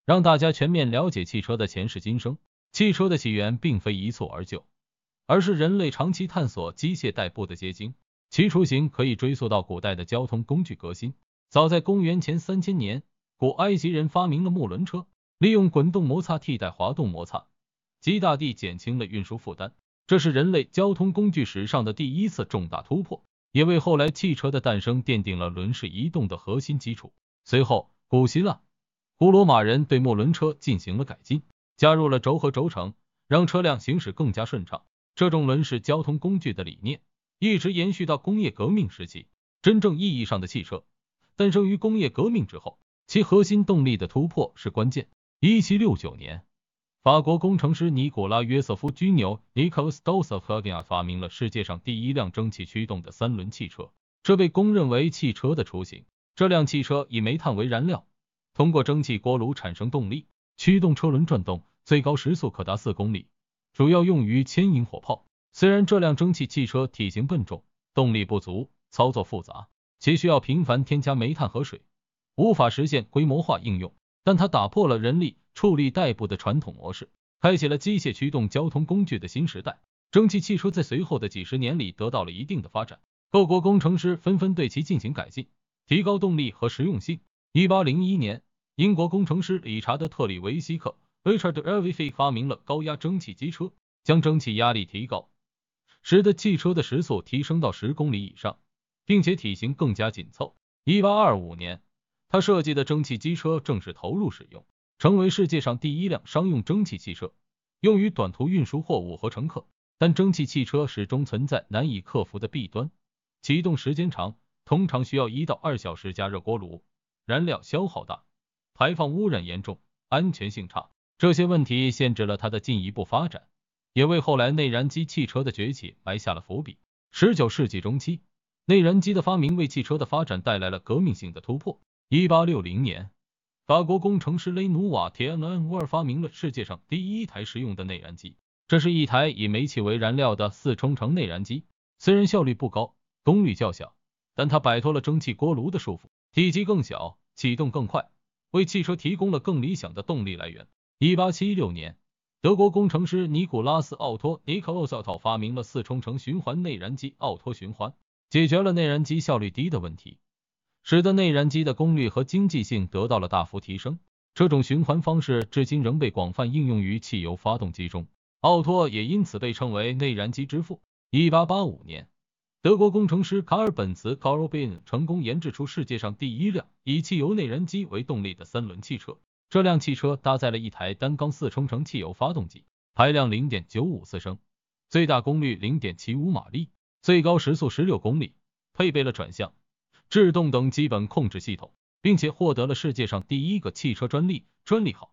让大家全面了解汽车的前世今生。汽车的起源并非一蹴而就，而是人类长期探索机械代步的结晶。其雏形可以追溯到古代的交通工具革新。早在公元前3000年，古埃及人发明了木轮车，利用滚动摩擦替代滑动摩擦，极大地减轻了运输负担。这是人类交通工具史上的第一次重大突破，也为后来汽车的诞生奠定了轮式移动的核心基础。随后，古希腊、古罗马人对木轮车进行了改进，加入了轴和轴承，让车辆行驶更加顺畅。这种轮式交通工具的理念一直延续到工业革命时期。真正意义上的汽车诞生于工业革命之后，其核心动力的突破是关键。1769年，法国工程师尼古拉约瑟夫居纽 Nicolas Dossoff 发明了世界上第一辆蒸汽驱动的三轮汽车，这被公认为汽车的雏形。这辆汽车以煤炭为燃料，通过蒸汽锅炉产生动力，驱动车轮转动，最高时速可达4公里，主要用于牵引火炮。虽然这辆蒸汽汽车体型笨重，动力不足，操作复杂，且需要频繁添加煤炭和水，无法实现规模化应用，但它打破了人力畜力代步的传统模式，开启了机械驱动交通工具的新时代。蒸汽汽车在随后的几十年里得到了一定的发展，各国工程师纷纷对其进行改进，提高动力和实用性。1801年，英国工程师理查德·特里维希克 Richard Erwife 发明了高压蒸汽机车，将蒸汽压力提高，使得汽车的时速提升到10公里以上，并且体型更加紧凑。1825年，他设计的蒸汽机车正式投入使用，成为世界上第一辆商用蒸汽汽车，用于短途运输货物和乘客。但蒸汽汽车始终存在难以克服的弊端，启动时间长，通常需要1到2小时加热锅炉，燃料消耗大，排放污染严重，安全性差。这些问题限制了它的进一步发展，也为后来内燃机汽车的崛起埋下了伏笔。19世纪中期，内燃机的发明为汽车的发展带来了革命性的突破。1860年，法国工程师雷努瓦铁恩沃尔发明了世界上第一台实用的内燃机，这是一台以煤气为燃料的4冲程内燃机。虽然效率不高，功率较小，但它摆脱了蒸汽锅炉的束缚，体积更小，启动更快，为汽车提供了更理想的动力来源。1876年，德国工程师尼古拉斯·奥托 Nikolaus Otto 发明了4冲程循环内燃机奥托循环，解决了内燃机效率低的问题，使得内燃机的功率和经济性得到了大幅提升。这种循环方式至今仍被广泛应用于汽油发动机中，奥托也因此被称为内燃机之父。1885年，德国工程师卡尔本茨 Karl Benz 成功研制出世界上第一辆以汽油内燃机为动力的3轮汽车。这辆汽车搭载了一台单缸4冲程汽油发动机，排量 0.954 升，最大功率 0.75 马力，最高时速16公里，配备了转向、制动等基本控制系统，并且获得了世界上第一个汽车专利号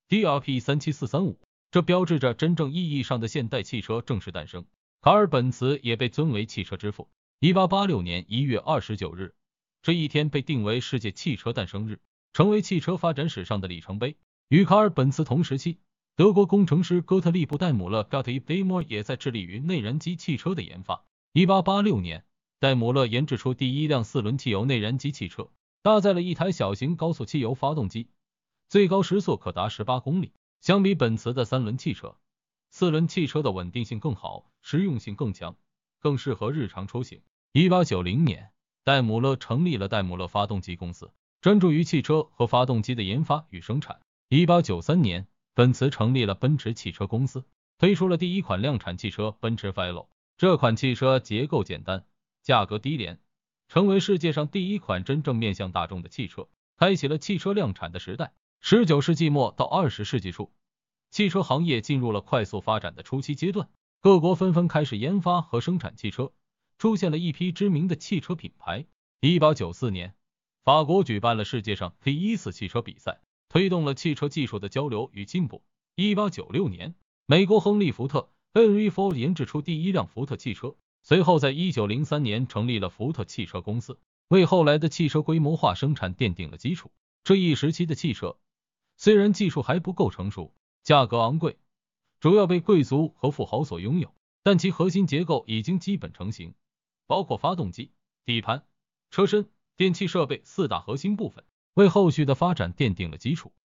DRP37435，这标志着真正意义上的现代汽车正式诞生。卡尔本茨也被尊为汽车之父。1886年1月29日，这一天被定为世界汽车诞生日，成为汽车发展史上的里程碑。与卡尔本茨同时期，德国工程师哥特利布戴姆勒 Gottlieb Daimler 也在致力于内燃机汽车的研发。1886年，戴姆勒研制出第一辆4轮汽油内燃机汽车，搭载了一台小型高速汽油发动机，最高时速可达18公里。相比本茨的3轮汽车，4轮汽车的稳定性更好，实用性更强，更适合日常出行。1890年，戴姆勒成立了戴姆勒发动机公司，专注于汽车和发动机的研发与生产。1893年，奔驰成立了奔驰汽车公司，推出了第一款量产汽车奔驰 Velo。这款汽车结构简单，价格低廉，成为世界上第一款真正面向大众的汽车，开启了汽车量产的时代。19世纪末到20世纪初，汽车行业进入了快速发展的初期阶段，各国纷纷开始研发和生产汽车，出现了一批知名的汽车品牌。1894年，法国举办了世界上第一次汽车比赛，推动了汽车技术的交流与进步。1896年，美国亨利·福特 Henry Ford 研制出第一辆福特汽车，随后在1903年成立了福特汽车公司，为后来的汽车规模化生产奠定了基础。这一时期的汽车虽然技术还不够成熟，价格昂贵，主要被贵族和富豪所拥有，但其核心结构已经基本成型，包括发动机、底盘、车身、电气设备4大核心部分，为后续的发展奠定了基础。